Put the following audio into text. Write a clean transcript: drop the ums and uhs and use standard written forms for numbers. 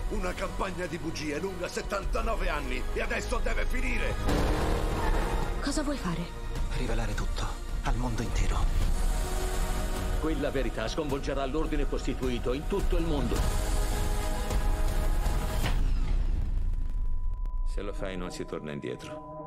Una campagna di bugie lunga 79 anni e adesso deve finire! Cosa vuoi fare? Rivelare tutto al mondo intero. Quella verità sconvolgerà l'ordine costituito in tutto il mondo. Se lo fai non si torna indietro.